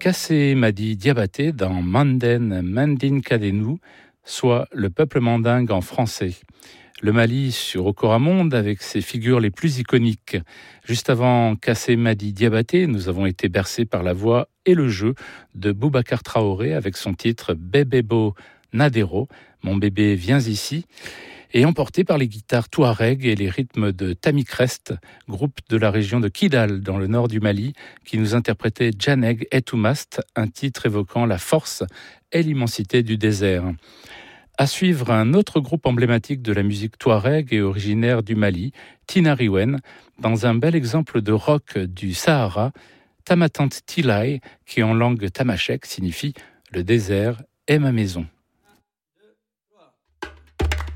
Kassé Madi Diabaté dans Manden Mandin Kadenu, soit le peuple mandingue en français. Le Mali sur Okoramonde avec ses figures les plus iconiques. Juste avant Kassé Madi Diabaté, nous avons été bercés par la voix et le jeu de Boubacar Traoré avec son titre Bébébo Nadero, mon bébé viens ici, et emporté par les guitares touareg et les rythmes de Tamikrest, groupe de la région de Kidal dans le nord du Mali, qui nous interprétait Janeg et Toumast, un titre évoquant la force et l'immensité du désert. À suivre, un autre groupe emblématique de la musique touareg et originaire du Mali, Tinariwen, dans un bel exemple de rock du Sahara, Tamatant Tilai, qui en langue tamashek signifie « le désert est ma maison ».